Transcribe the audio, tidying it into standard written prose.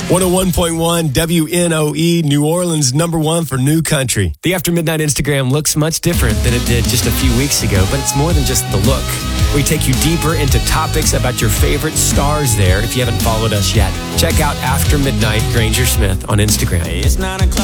101.1 WNOE, New Orleans, number one for new country. The After Midnight Instagram looks much different than it did just a few weeks ago, but it's more than just the look. We take you deeper into topics about your favorite stars there if you haven't followed us yet. Check out After Midnight Granger Smith on Instagram. It's 9 o'clock.